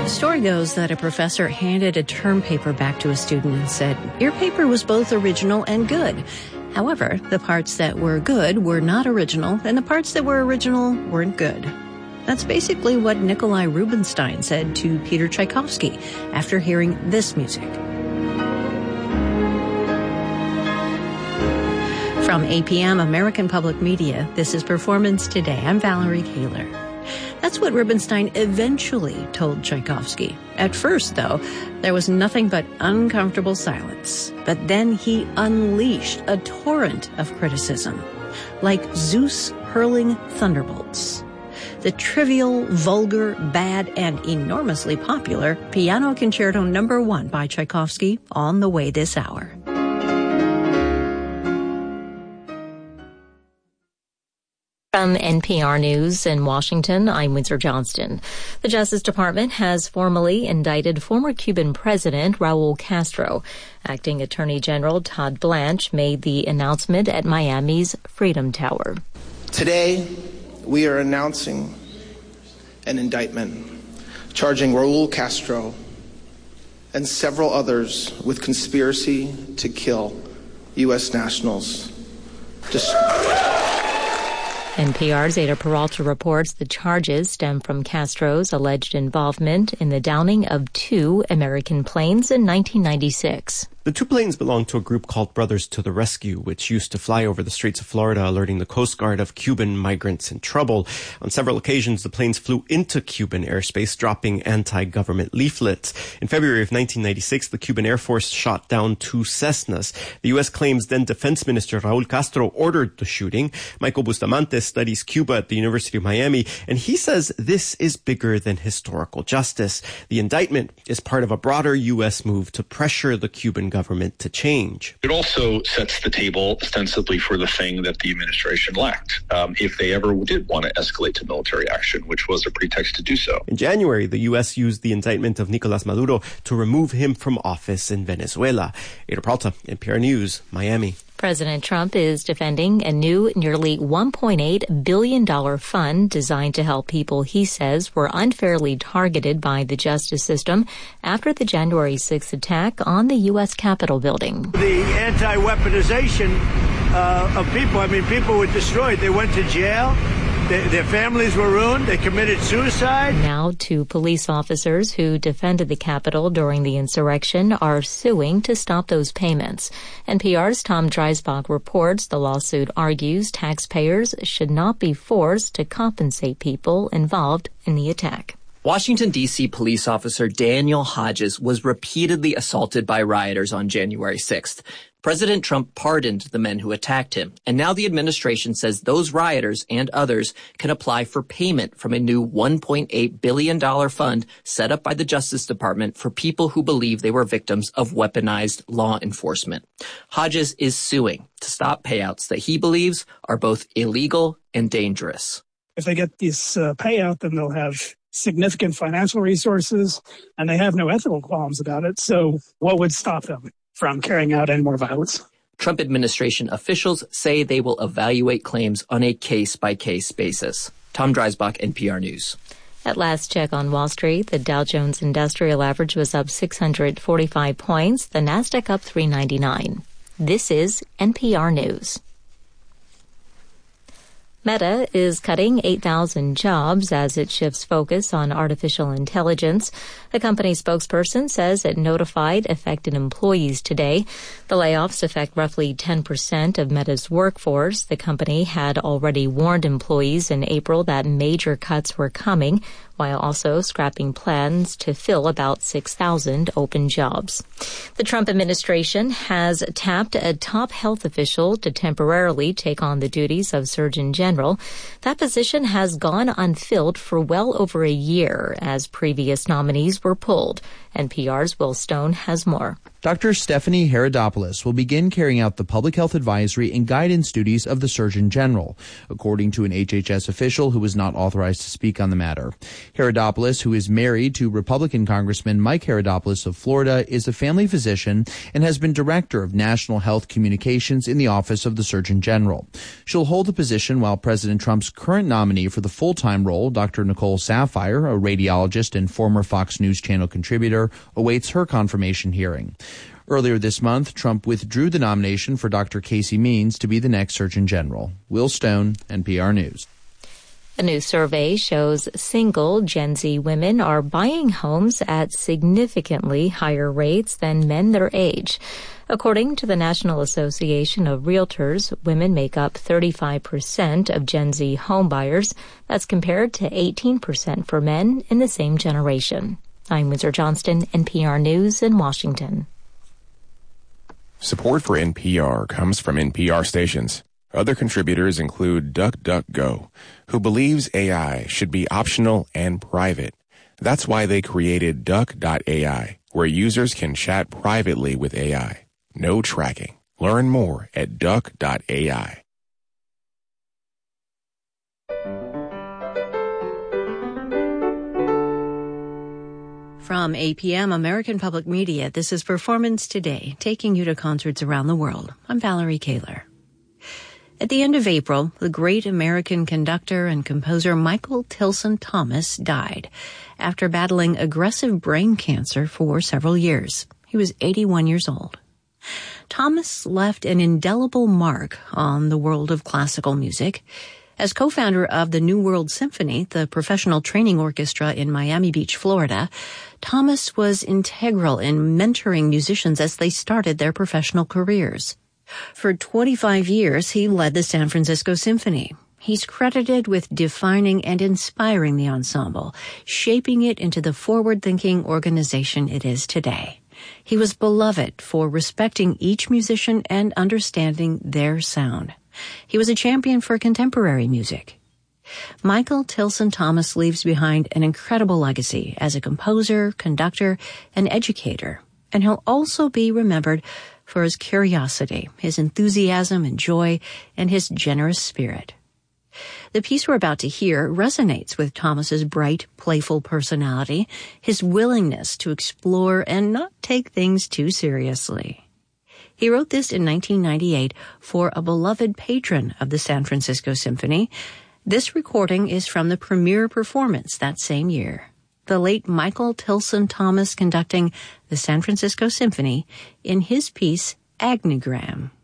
The story goes that a professor handed a term paper back to a student and said, "Your paper was both original and good. However, the parts that were good were not original, and the parts that were original weren't good." That's basically what Nikolai Rubinstein said to Peter Tchaikovsky after hearing this music. From APM, American Public Media, this is Performance Today. I'm Valerie Kaler. That's what Rubinstein eventually told Tchaikovsky. At first, though, there was nothing but uncomfortable silence. But then he unleashed a torrent of criticism, like Zeus hurling thunderbolts. The trivial, vulgar, bad, and enormously popular Piano Concerto No. 1 by Tchaikovsky on the way this hour. From NPR News in Washington, I'm Windsor Johnston. The Justice Department has formally indicted former Cuban President Raul Castro. Acting Attorney General Todd Blanche made the announcement at Miami's Freedom Tower. Today, we are announcing an indictment charging Raul Castro and several others with conspiracy to kill U.S. nationals. NPR's Ada Peralta reports the charges stem from Castro's alleged involvement in the downing of 2 American planes in 1996. The 2 planes belonged to a group called Brothers to the Rescue, which used to fly over the streets of Florida, alerting the Coast Guard of Cuban migrants in trouble. On several occasions, the planes flew into Cuban airspace, dropping anti-government leaflets. In February of 1996, the Cuban Air Force shot down 2 Cessnas. The U.S. claims then Defense Minister Raul Castro ordered the shooting. Michael Bustamante studies Cuba at the University of Miami, and he says this is bigger than historical justice. The indictment is part of a broader U.S. move to pressure the Cuban government to change. It also sets the table ostensibly for the thing that the administration lacked, if they ever did want to escalate to military action, which was a pretext to do so. In January, the U.S. used the indictment of Nicolás Maduro to remove him from office in Venezuela. Ada Peralta, NPR News, Miami. President Trump is defending a new nearly $1.8 billion fund designed to help people he says were unfairly targeted by the justice system after the January 6th attack on the U.S. Capitol building. The anti-weaponization of people, people were destroyed. They went to jail. Their families were ruined. They committed suicide. Now 2 police officers who defended the Capitol during the insurrection are suing to stop those payments. NPR's Tom Dreisbach reports the lawsuit argues taxpayers should not be forced to compensate people involved in the attack. Washington, D.C. police officer Daniel Hodges was repeatedly assaulted by rioters on January 6th. President Trump pardoned the men who attacked him, and now the administration says those rioters and others can apply for payment from a new $1.8 billion fund set up by the Justice Department for people who believe they were victims of weaponized law enforcement. Hodges is suing to stop payouts that he believes are both illegal and dangerous. If they get this payout, then they'll have significant financial resources, and they have no ethical qualms about it. So what would stop them from carrying out any more violence? Trump administration officials say they will evaluate claims on a case-by-case basis. Tom Dreisbach, NPR News. At last check on Wall Street, the Dow Jones Industrial Average was up 645 points, the Nasdaq up 399. This is NPR News. Meta is cutting 8,000 jobs as it shifts focus on artificial intelligence. The company spokesperson says it notified affected employees today. The layoffs affect roughly 10% of Meta's workforce. The company had already warned employees in April that major cuts were coming, while also scrapping plans to fill about 6,000 open jobs. The Trump administration has tapped a top health official to temporarily take on the duties of Surgeon General. That position has gone unfilled for well over a year as previous nominees were pulled. NPR's Will Stone has more. Dr. Stephanie Herodopoulos will begin carrying out the public health advisory and guidance duties of the Surgeon General, according to an HHS official who was not authorized to speak on the matter. Herodopoulos, who is married to Republican Congressman Mike Herodopoulos of Florida, is a family physician and has been director of national health communications in the office of the Surgeon General. She'll hold the position while President Trump's current nominee for the full-time role, Dr. Nicole Saphier, a radiologist and former Fox News Channel contributor, awaits her confirmation hearing. Earlier this month, Trump withdrew the nomination for Dr. Casey Means to be the next Surgeon General. Will Stone, NPR News. A new survey shows single Gen Z women are buying homes at significantly higher rates than men their age. According to the National Association of Realtors, women make up 35% of Gen Z homebuyers. That's compared to 18% for men in the same generation. I'm Windsor Johnston, NPR News in Washington. Support for NPR comes from NPR stations. Other contributors include DuckDuckGo, who believes AI should be optional and private. That's why they created Duck.ai, where users can chat privately with AI. No tracking. Learn more at Duck.ai. From APM, American Public Media, this is Performance Today, taking you to concerts around the world. I'm Valerie Kaler. At the end of April, the great American conductor and composer Michael Tilson Thomas died after battling aggressive brain cancer for several years. He was 81 years old. Thomas left an indelible mark on the world of classical music. As co-founder of the New World Symphony, the professional training orchestra in Miami Beach, Florida, Thomas was integral in mentoring musicians as they started their professional careers. For 25 years, he led the San Francisco Symphony. He's credited with defining and inspiring the ensemble, shaping it into the forward-thinking organization it is today. He was beloved for respecting each musician and understanding their sound. He was a champion for contemporary music. Michael Tilson Thomas leaves behind an incredible legacy as a composer, conductor, and educator, and he'll also be remembered for his curiosity, his enthusiasm and joy, and his generous spirit. The piece we're about to hear resonates with Thomas's bright, playful personality, his willingness to explore and not take things too seriously. He wrote this in 1998 for a beloved patron of the San Francisco Symphony. This recording is from the premiere performance that same year. The late Michael Tilson Thomas conducting the San Francisco Symphony in his piece, Agnigram.